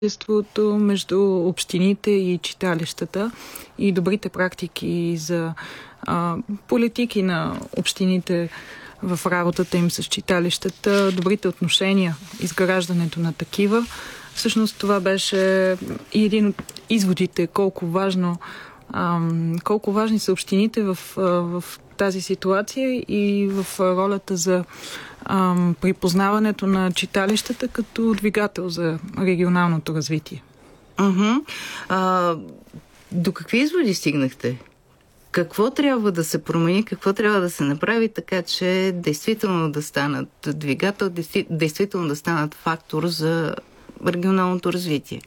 сътрудничеството между общините и читалищата и добрите практики за политики на общините в работата им с читалищата, добрите отношения, изграждането на такива. Всъщност това беше и един от изводите, колко важни са общините в тази ситуация и в ролята за припознаването на читалищата като двигател за регионалното развитие. До какви изводи стигнахте? Какво трябва да се промени, какво трябва да се направи, така че действително да станат двигател, действително да станат фактор за регионалното развитие?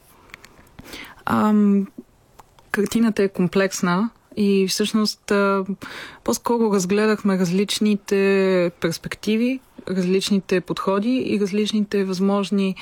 Картината е комплексна и всъщност по-скоро разгледахме различните перспективи, различните подходи и различните възможни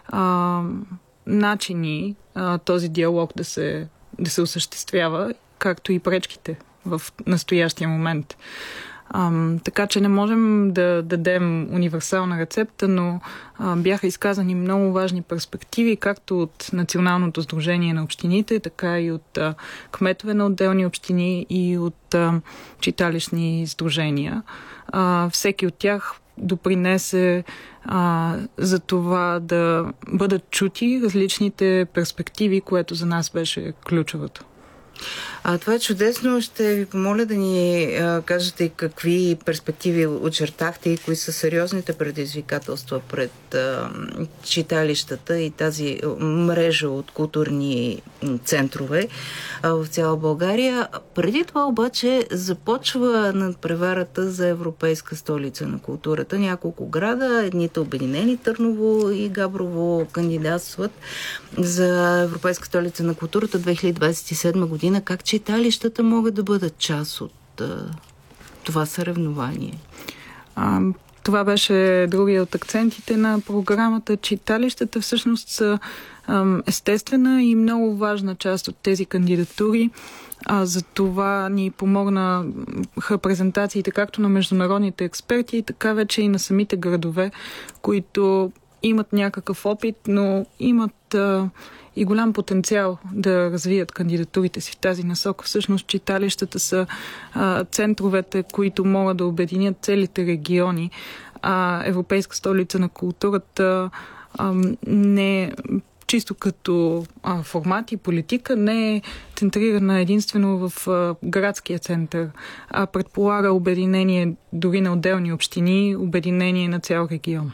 начини този диалог да се осъществява, както и пречките в настоящия момент. Така че не можем да дадем универсална рецепта, но бяха изказани много важни перспективи, както от Националното сдружение на общините, така и от кметове на отделни общини и от читалищни сдружения. Всеки от тях допринесе за това да бъдат чути различните перспективи, което за нас беше ключовото. Това е чудесно. Ще ви помоля да ни кажете какви перспективи очертахте и кои са сериозните предизвикателства пред читалищата и тази мрежа от културни центрове в цяла България. Преди това обаче започва надпреварата за Европейска столица на културата. Няколко града, едните обединени, Търново и Габрово, кандидатстват за Европейска столица на културата 2027 година. Как читалищата могат да бъдат част от това съревнование? Това беше другия от акцентите на програмата. Читалищата всъщност са естествена и много важна част от тези кандидатури. За това ни помогнаха презентациите както на международните експерти, така вече и на самите градове, които имат някакъв опит, но имат и голям потенциал да развият кандидатурите си в тази насока. Всъщност читалищата са центровете, които могат да обединят целите региони. Европейска столица на културата не чисто като формат и политика не е центрирана единствено в градския център, а предполага обединение дори на отделни общини, обединение на цял регион.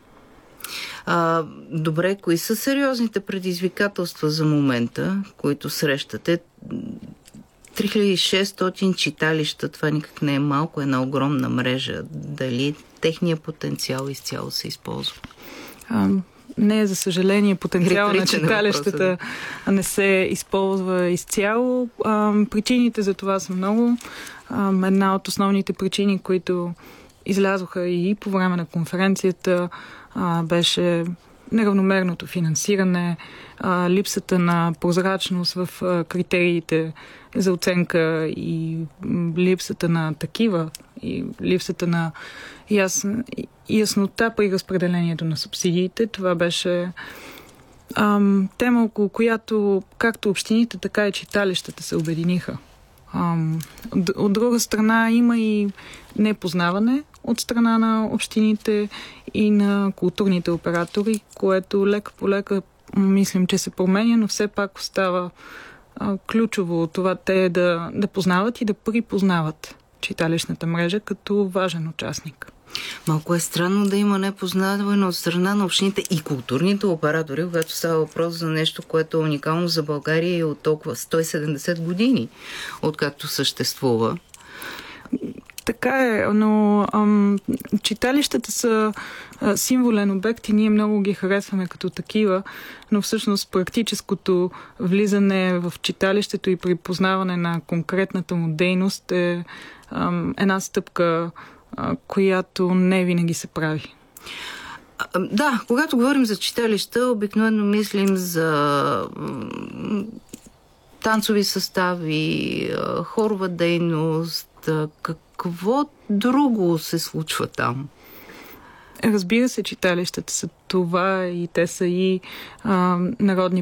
Добре, кои са сериозните предизвикателства за момента, които срещате? 3600 читалища, това никак не е малко, една огромна мрежа. Дали техният потенциал изцяло се използва? Не, за съжаление, потенциал на читалищата не се използва изцяло. Причините за това са много. Една от основните причини, които излязоха и по време на конференцията, беше неравномерното финансиране, липсата на прозрачност в критериите за оценка и липсата на такива, и липсата на яснота при разпределението на субсидиите. Това беше тема, около която както общините, така и читалищата се обединиха. От друга страна има и непознаване от страна на общините и на културните оператори, което лека по лека мислим, че се променя, но все пак остава ключово това те да познават и да припознават читалищната мрежа като важен участник. Малко е странно да има непознаване от страна на общините и културните оператори, когато става въпрос за нещо, което е уникално за България и от толкова 170 години, откакто съществува. Така е, но читалищата са символен обект и ние много ги харесваме като такива, но всъщност практическото влизане в читалището и припознаване на конкретната му дейност е една стъпка, която не винаги се прави. Да, когато говорим за читалища, обикновено мислим за танцови състави, хорова дейност. Какво друго се случва там? Разбира се, читалищата са това и те са и народни